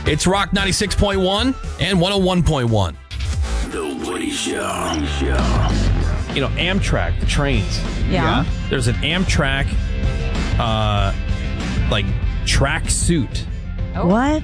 It's Rock 96.1 and 101.1. The Woody Show. You know, Amtrak, the trains. Yeah. There's an Amtrak, like track suit What?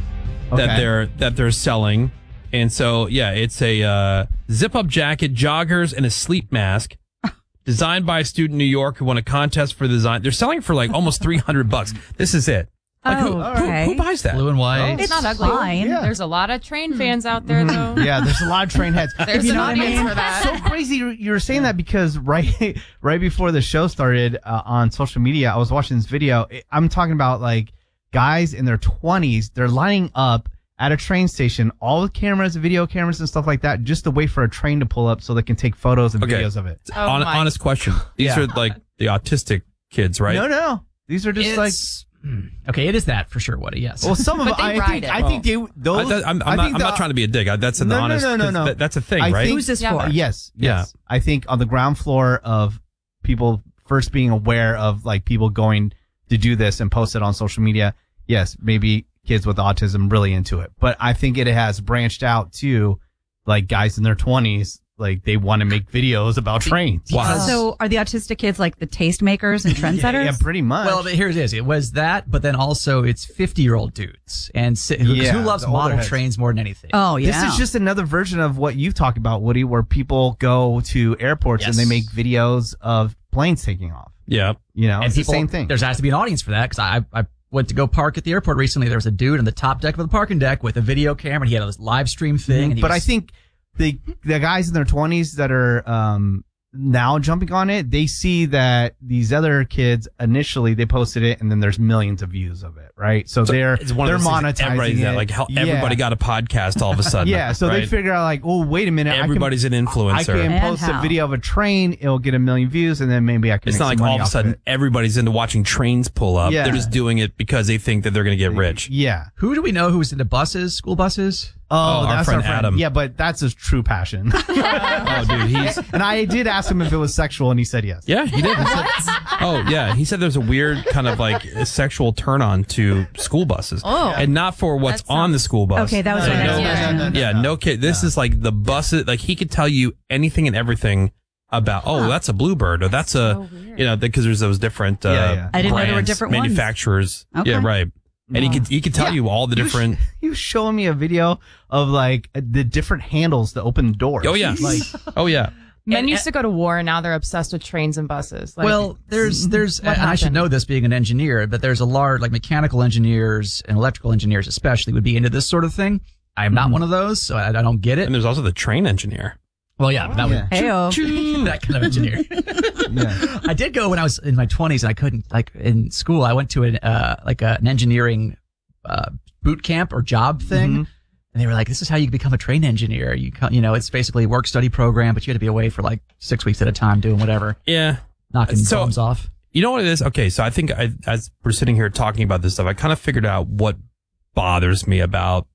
that they're selling, and so it's a zip-up jacket, joggers, and a sleep mask. Designed by a student in New York who won a contest for the design. They're selling for like almost $300. This is it. Like, who buys that? Blue and white. It's not ugly. fine. Yeah. There's a lot of train fans out there, though. Yeah, there's a lot of train heads. There's You an know what I audience mean? for that. So crazy you were saying that because right before the show started on social media, I was watching this video. I'm talking about like guys in their 20s. They're lining up at a train station, all with cameras, video cameras, and stuff like that, just to wait for a train to pull up so they can take photos and videos of it. Oh, my. Honest question. These are like the autistic kids, right? No. These are just Okay, it is that for sure, Woody, yes. well, some of But them. they ride it. I think those. I'm not trying to be a dick. That's an honest. No. That's a thing, I right? think- Who's this Yeah, for? Yes. Yeah. I think on the ground floor of people first being aware of like people going to do this and post it on social media. Yes, maybe kids with autism really into it, but I think it has branched out to like guys in their 20s. Like they want to make videos about trains. Wow. So are the autistic kids like the tastemakers and trendsetters? Yeah, pretty much. Well, but here it is. It was that, but then also it's 50-year-old dudes. And who loves the older model heads. trains more than anything? Oh, yeah. This is just another version of what you've talked about, Woody, where people go to airports and they make videos of planes taking off. Yeah. You know, And it's people, the same thing. There has to be an audience for that because I went to go park at the airport recently. There was a dude on the top deck of the parking deck with a video camera. And he had a live stream thing. And he But was, I think the guys in their 20s that are now jumping on it, they see that these other kids initially they posted it and then there's millions of views of it, right? So they're It's one of those things that monetizing it. like how everybody got a podcast all of a sudden. Yeah, so they right? figure out like, oh, wait a minute, Everybody's an I influencer. can And post a how? video of a train, it'll get 1 million views, and then maybe I can. It's make not like some all money of a off sudden it. everybody's into watching trains pull up. Yeah. They're just doing it because they think that they're going to get rich. Yeah. who do we know who's into buses, school buses? Oh, our that's friend Adam. Yeah, but that's his true passion. Oh, dude, he's And I did ask him if it was sexual, and he said yes. yeah, he did. He said, oh, yeah, he said there's a weird kind of like sexual turn on to school buses, and not for what's That on the school bus. Okay, that was my next question. Yeah, no kid. This is like the buses. Like he could tell you anything and everything about. Oh, that's a Bluebird, or that's a because there's those different. Yeah. I didn't know there were brands, different ones. manufacturers. Okay. Yeah, right. And he could tell you all the different. He was showing me a video of like the different handles to open the doors. Oh yeah, Like, oh yeah. Men used to go to war, and now they're obsessed with trains and buses. Like, Well, there's, and I should happened? know this being an engineer, but there's a large, like mechanical engineers and electrical engineers especially would be into this sort of thing. I am not one of those, so I don't get it. And there's also the train engineer. Well, yeah, but that Yeah. Heyo. that kind of engineer. yeah. I did go when I was in my 20s and I couldn't, like in school, I went to an engineering boot camp or job thing. And they were like, this is how you become a train engineer. You know, it's basically a work study program, but you had to be away for like 6 weeks at a time doing whatever, Yeah. knocking So- bombs off. You know what it is? Okay, so I think as we're sitting here talking about this stuff, I kind of figured out what bothers me about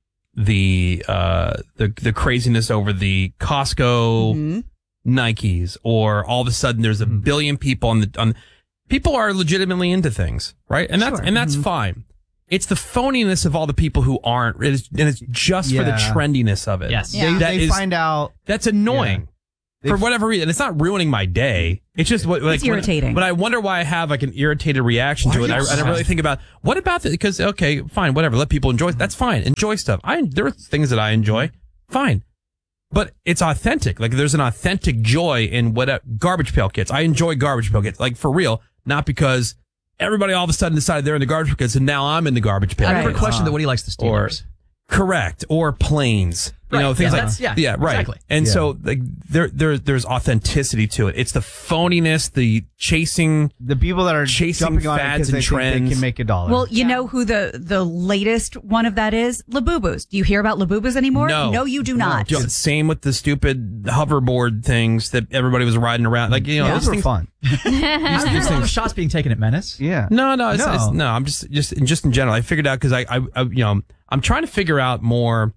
the craziness over the Costco Nikes, or all of a sudden there's a billion people on people are legitimately into things, right? And that's fine. It's the phoniness of all the people who aren't, and it's just for the Yeah. trendiness of it. Yes. Yeah. That They is- find out. That's annoying. They For f- whatever reason, it's not ruining my day. It's just like It's irritating. But I wonder why I have like an irritated reaction to it. And I really think about what about it? Because okay, fine, whatever. Let people enjoy. That's fine. Enjoy stuff. There are things that I enjoy. Fine, but it's authentic. Like there's an authentic joy in what Garbage Pail Kids. I enjoy Garbage Pail Kids, like for real, not because everybody all of a sudden decided they're in the Garbage Pail Kids and now I'm in the Garbage Pail. I never Right. questioned that Woody likes the Or Steelers. correct, or planes. You know, Right. things Yeah, like that's- yeah, right. exactly. And so like there's authenticity to it. It's the phoniness, the chasing. The people that are Chasing jumping on it fads because they and think they trends. can make $1. Well, you know who the latest one of that is? Labubus. Do you hear about Labubus anymore? No. you do not. Same with the stupid hoverboard things that everybody was riding around. Like, you know, Yeah. those those are things. fun. There's a lot of shots being taken at Menace. Yeah. No, I'm just in general. I figured out because I you know, I'm trying to figure out more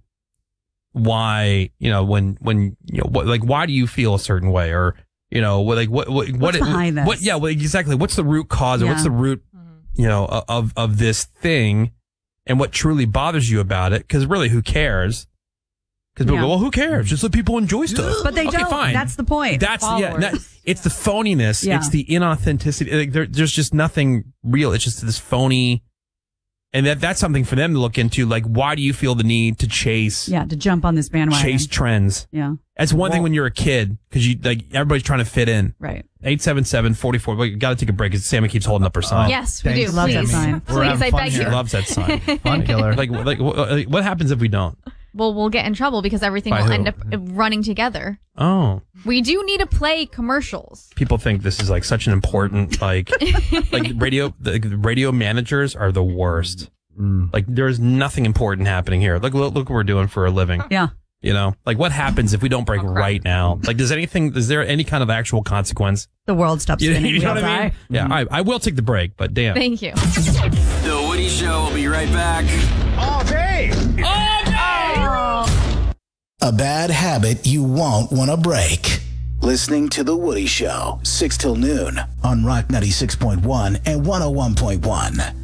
why, you know, when you know, what, like, why do you feel a certain way, or you know, what What's behind this? What, yeah, well, exactly. What's the root cause, or what's the root, you know, of this thing? and what truly bothers you about it. Because really, who cares? Because people Yeah. go, well, who cares? Just let people enjoy stuff. But they okay, don't. Fine. That's the point. That's Followers. it's the phoniness. Yeah. It's the inauthenticity. Like, there's just nothing real. It's just this phony. And that's something for them to look into. Like, why do you feel the need to chase Yeah, to jump on this bandwagon. chase trends? Yeah, That's one thing when you're a kid because you like everybody's trying to fit in. right. 877-44. We got to take a break because Sammy keeps holding up her sign. Yes, we Thanks. do. Love that Please. sign. We're Please, having I fun beg here. you. She loves that sign. Fun killer. What happens if we don't? Well, we'll get in trouble because everything By will who? end up running together. Oh, We do need to play commercials. people think this is like such an important like radio. The radio managers are the worst. Like there's nothing important happening here. Look what we're doing for a living. Yeah. You know, like what happens if we don't break right now? Like, is there any kind of actual consequence? The world stops You, spinning. you know we'll what I mean? die. Yeah, all right, I will take the break, but damn. Thank you. The Woody Show will be right back. A bad habit you won't want to break. Listening to The Woody Show, 6 till noon on Rock 96.1 and 101.1.